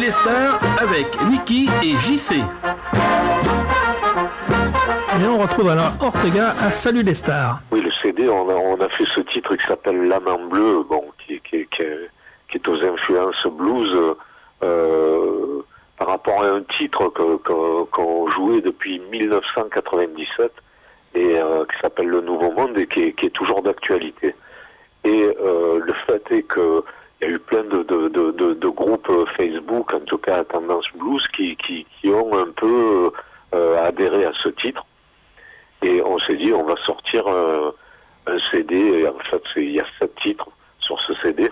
les stars avec Niki et JC. Et on retrouve alors Ortega à Salut les stars. Oui, le CD, on a fait ce titre qui s'appelle La main bleue, bon, qui est aux influences blues par rapport à un titre qu'on jouait depuis 1997 et qui s'appelle Le Nouveau Monde et qui est toujours d'actualité. Et le fait est que il y a eu plein de groupes Facebook, en tout cas à tendance blues, qui ont un peu adhéré à ce titre. Et on s'est dit, on va sortir un CD. Et en fait, il y a 7 titres sur ce CD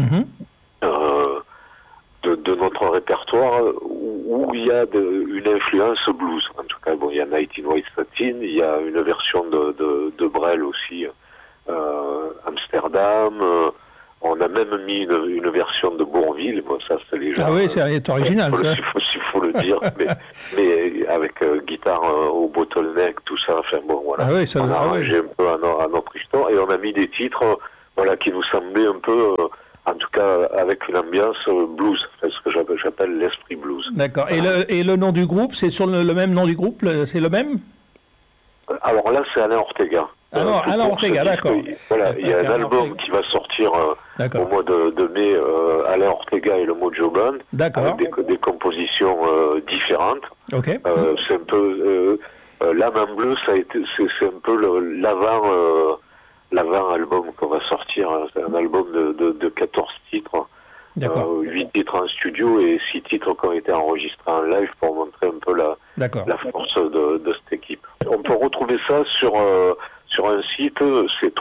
de notre répertoire où il y a une influence blues. En tout cas, bon, il y a Night in White Satin, il y a une version de Brel aussi, Amsterdam. On a même mis une version de Bourville. Bon, ça, c'est les gens. Ah oui, c'est original, ça. S'il faut le dire, mais avec guitare au bottleneck, tout ça. Enfin bon, voilà. Ah oui, ça, on a arrangé un peu à notre histoire et on a mis des titres, voilà, qui nous semblaient un peu, en tout cas, avec une ambiance blues, ce que j'appelle l'esprit blues. D'accord. Et le nom du groupe, c'est sur le même nom du groupe, c'est le même? Alors là, c'est Alain Ortega. Alain Ortega, d'accord. Voilà, il y a un album qui va sortir au mois de mai, Alain Ortega et le Mojo Band, avec des compositions différentes. Okay. C'est un peu La Main Bleue, c'est un peu l'avant album qu'on va sortir. C'est un album de 14 titres. 8 titres en studio et 6 titres qui ont été enregistrés en live pour montrer un peu la force de cette équipe. On peut retrouver ça sur un site, c'est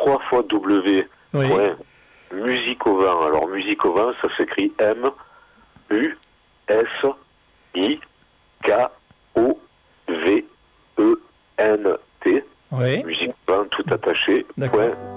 3W.musiquauvin. Alors Musiquauvin, ça s'écrit MUSIKOVENT. Oui. Musiquauvin, tout attaché.